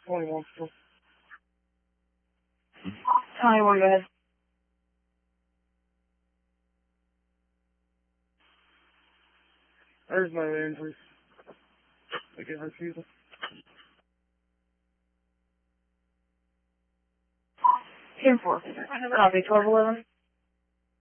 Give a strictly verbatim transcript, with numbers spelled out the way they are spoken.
twenty-one. twenty-one, go ahead. There's no injuries. Again, refusal. ten four. Copy, twelve eleven.